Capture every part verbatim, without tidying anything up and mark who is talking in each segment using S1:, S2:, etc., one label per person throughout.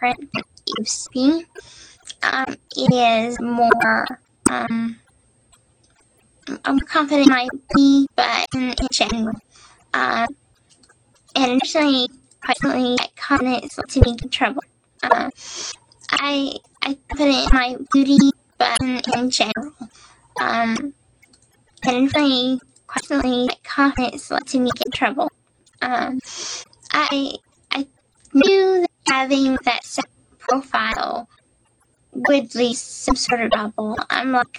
S1: different than it used to be. Um, it is more, um, I'm confident in my ability, but in, in general. Um, and personally, personally, that confidence led to me in trouble. Uh, I, I'm confident in my beauty, but in, in general. Um, and personally, personally, that confidence led to me in trouble. Um, I, I knew that having that second profile would lead to some sort of trouble. I'm like,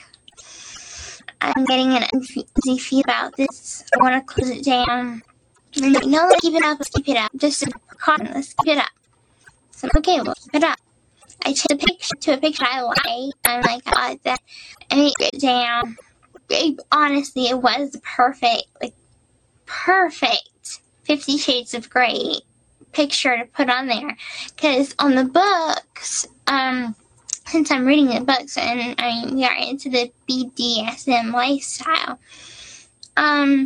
S1: I'm getting an uneasy feel about this. I want to close it down. And like, no, let's keep it up, let's keep it up. Just a precaution, let's keep it up. So, okay, we'll keep it up. I changed the picture to a picture I like. I'm like, I like that. I need to get it down. It, honestly, it was perfect, like, perfect Fifty Shades of Grey picture to put on there. Because on the books, um, since I'm reading the books, and I mean, we are into the B D S M lifestyle, um,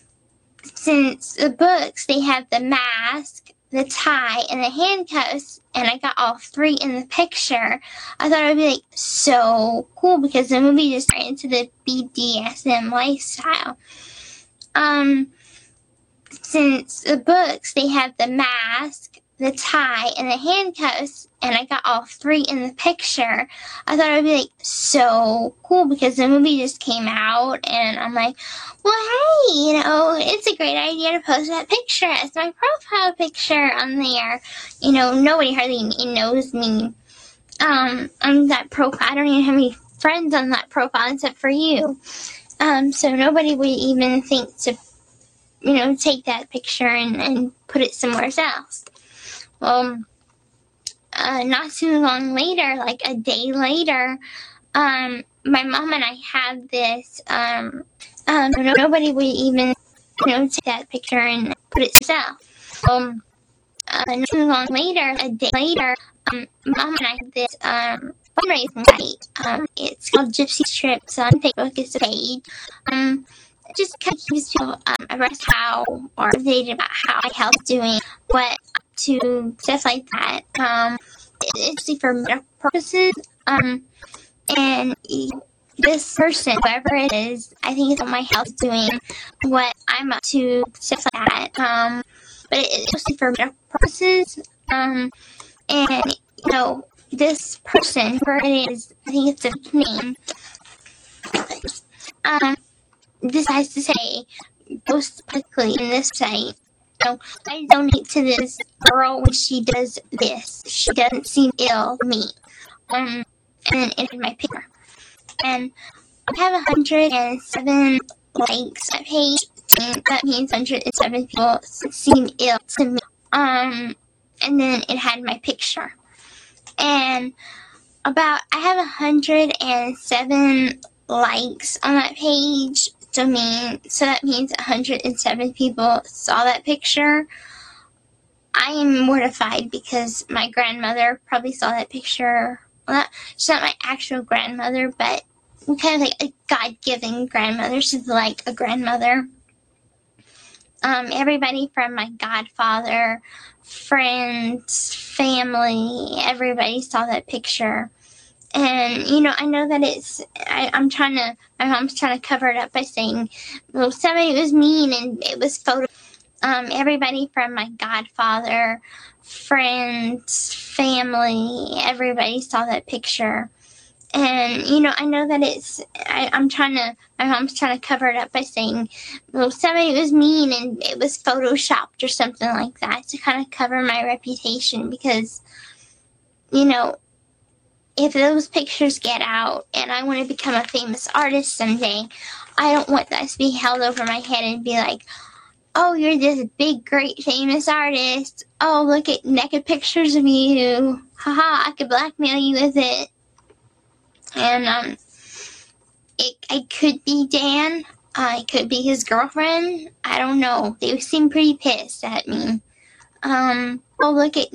S1: since the books, they have the mask, the tie, and the handcuffs, and I got all three in the picture. I thought it would be, like, so cool, because the movie just got into the B D S M lifestyle. Um, since the books, they have the mask, the tie, and the handcuffs, and I got all three in the picture. I thought it would be, like, so cool, because the movie just came out, and I'm like, well, hey, you know, it's a great idea to post that picture as my profile picture on there. You know, nobody hardly knows me um, on that profile. I don't even have any friends on that profile except for you. Um, so nobody would even think to, you know, take that picture and, and put it somewhere else. Well, uh, not too long later, like a day later, um, my mom and I had this, um, um, nobody would even, you know, take that picture and put it itself. Um, uh, not too long later, a day later, um, mom and I had this, um, fundraising site. Um, it's called Gypsy Strips on Facebook. It's a page. Um, it just kind of keeps people, um, abreast how, or updated about how my health's doing, what to, stuff like that. Um, it's for medical purposes. Um, and this person, whoever it is, I think it's what my health's doing, what I'm up to, stuff like that. Um, but it's mostly for medical purposes. Um, and, you know, this person, whoever it is, I think it's a name, um, decides to say, post publicly in this site, you know, I donate to this girl when she does this. She doesn't seem ill to me. Um, and then entered my picture. And I have one hundred seven likes on my page, and that means one hundred seven people seem ill to me. Um, and then it had my picture. And about, I have one hundred seven likes on that page, so mean, so that means one hundred seven people saw that picture. I am mortified because my grandmother probably saw that picture. Well, not, she's not my actual grandmother, but kind of like a God-given grandmother. She's like a grandmother. Um, everybody from my godfather, friends, family, everybody saw that picture. And, you know, I know that it's, I, I'm trying to, my mom's trying to cover it up by saying, well, somebody was mean and it was photo. Um, everybody from my godfather, friends, family, everybody saw that picture. And, you know, I know that it's, I, I'm trying to, my mom's trying to cover it up by saying, well, somebody was mean and it was photoshopped or something like that to kind of cover my reputation because, you know, if those pictures get out and I want to become a famous artist someday, I don't want that to be held over my head and be like, oh, you're this big, great, famous artist. Oh, look at naked pictures of you. Haha, I could blackmail you with it. And, um, it, it could be Dan. Uh, it could be his girlfriend. I don't know. They seem pretty pissed at me. Um, oh, look at